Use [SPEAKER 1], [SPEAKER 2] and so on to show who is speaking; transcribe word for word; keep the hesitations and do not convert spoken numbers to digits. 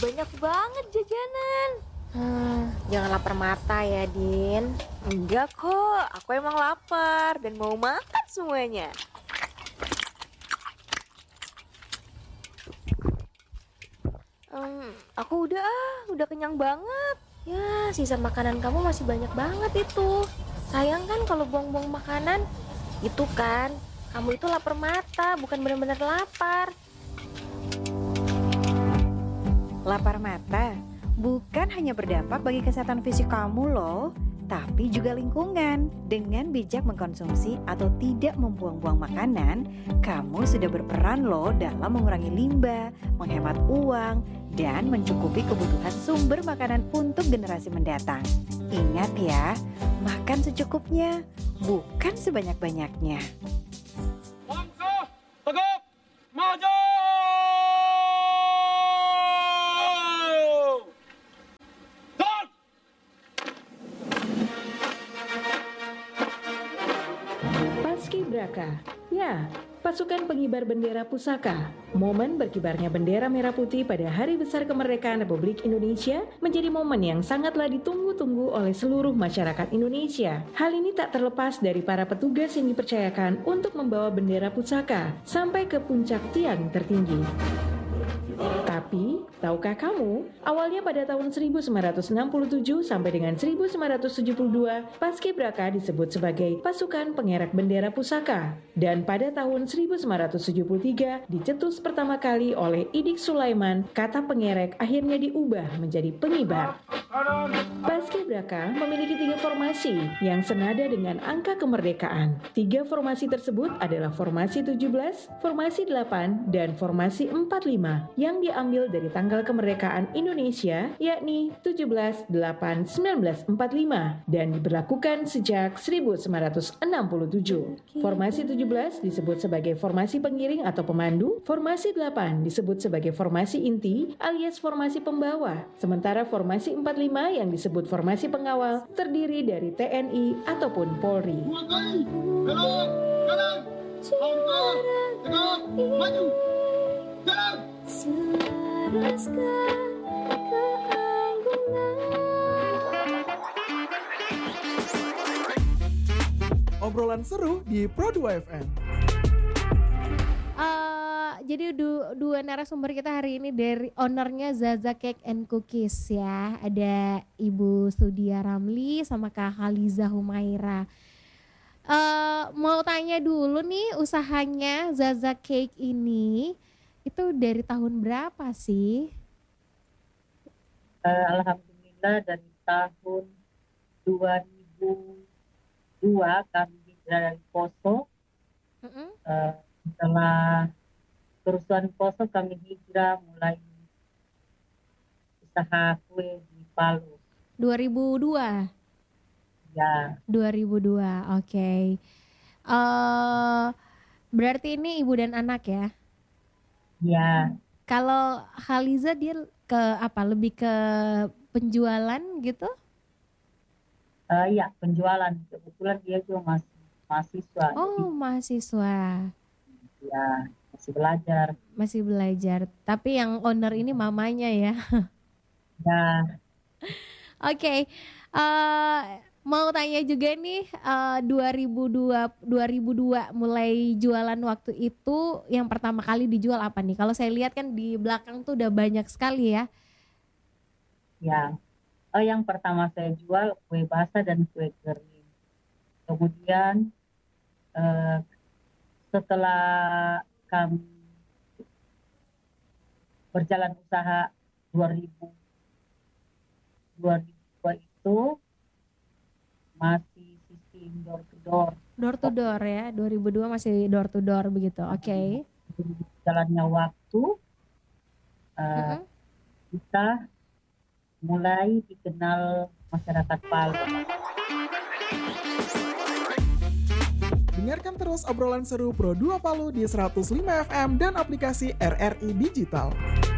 [SPEAKER 1] banyak banget jajanan.
[SPEAKER 2] Hmm, jangan lapar mata ya, Din.
[SPEAKER 1] Enggak kok, aku emang lapar dan mau makan semuanya. Hmm, aku udah ah, udah kenyang banget.
[SPEAKER 2] Ya, sisa makanan kamu masih banyak banget itu. Sayang kan kalau buang-buang makanan. Itu kan, kamu itu lapar mata, bukan benar-benar lapar.
[SPEAKER 3] Lapar mata bukan hanya berdampak bagi kesehatan fisik kamu loh, tapi juga lingkungan. Dengan bijak mengkonsumsi atau tidak membuang-buang makanan, kamu sudah berperan loh dalam mengurangi limbah, menghemat uang, dan mencukupi kebutuhan sumber makanan untuk generasi mendatang. Ingat ya, makan secukupnya, bukan sebanyak-banyaknya.
[SPEAKER 4] Langkah tegap maju! Dan
[SPEAKER 5] Paskibraka, ya, pasukan pengibar bendera pusaka. Momen berkibarnya bendera merah putih pada Hari Besar Kemerdekaan Republik Indonesia menjadi momen yang sangatlah ditunggu-tunggu oleh seluruh masyarakat Indonesia. Hal ini tak terlepas dari para petugas yang dipercayakan untuk membawa bendera pusaka sampai ke puncak tiang tertinggi. Tapi, tahukah kamu, awalnya pada tahun seribu sembilan ratus enam puluh tujuh sampai dengan seribu sembilan ratus tujuh puluh dua, Paskibraka disebut sebagai pasukan pengerek bendera pusaka. Dan pada tahun seribu sembilan ratus tujuh puluh tiga, dicetus pertama kali oleh Idik Sulaiman, kata pengerek akhirnya diubah menjadi pengibar. Paskibraka memiliki tiga formasi yang senada dengan angka kemerdekaan. Tiga formasi tersebut adalah formasi tujuh belas, formasi delapan, dan formasi empat puluh lima yang diambil dari tanggal kemerdekaan Indonesia, yakni tujuh belas, delapan, seribu sembilan ratus empat puluh lima dan diberlakukan sejak seribu sembilan ratus enam puluh tujuh. Formasi tujuh belas disebut sebagai formasi pengiring atau pemandu, formasi delapan disebut sebagai formasi inti alias formasi pembawa, sementara formasi empat puluh lima yang disebut formasi pengawal terdiri dari T N I ataupun Polri.
[SPEAKER 4] dua kali belok kanan langkah tegap maju jalan.
[SPEAKER 2] Selaraskan keanggunan.
[SPEAKER 6] Obrolan seru di Pro dua F M.
[SPEAKER 7] Uh, jadi du- dua narasumber kita hari ini dari ownernya Zaza Cake and Cookies ya. Ada Ibu Sudia Ramli sama Kak Haliza Humaira. Uh, mau tanya dulu nih, usahanya Zaza Cake ini itu dari tahun berapa sih?
[SPEAKER 8] Uh, Alhamdulillah dari tahun dua ribu dua kami hijrah dari Poso.
[SPEAKER 7] Mm-hmm.
[SPEAKER 8] Uh, setelah kerusuhan Poso kami hijrah mulai usaha kue di Palu.
[SPEAKER 7] dua ribu dua?
[SPEAKER 8] Ya.
[SPEAKER 7] dua ribu dua, oke. Okay. Uh, berarti ini ibu dan anak ya?
[SPEAKER 8] Ya.
[SPEAKER 7] Kalau Haliza dia ke apa? Lebih ke penjualan gitu?
[SPEAKER 8] Uh, ya, penjualan. Kebetulan dia juga masih mahasiswa.
[SPEAKER 7] Oh,
[SPEAKER 8] jadi,
[SPEAKER 7] mahasiswa.
[SPEAKER 8] ya, masih belajar.
[SPEAKER 7] Masih belajar. Tapi yang owner ini mamanya ya.
[SPEAKER 8] Ya.
[SPEAKER 7] Oke. Okay. Uh, mau tanya juga nih, uh, dua ribu dua mulai jualan waktu itu yang pertama kali dijual apa nih? Kalau saya lihat kan di belakang tuh udah banyak sekali ya.
[SPEAKER 8] Ya, oh, yang pertama saya jual kue basah dan kue kering. Kemudian eh, setelah kami berjalan usaha dua ribu dua itu masih sistem door to door.
[SPEAKER 7] Door to door ya, dua ribu dua masih door to door begitu, oke. Okay.
[SPEAKER 8] Jalannya waktu, uh, uh-huh. kita mulai dikenal masyarakat Palu.
[SPEAKER 6] Dengarkan terus obrolan seru Pro dua Palu di seratus lima F M dan aplikasi R R I Digital.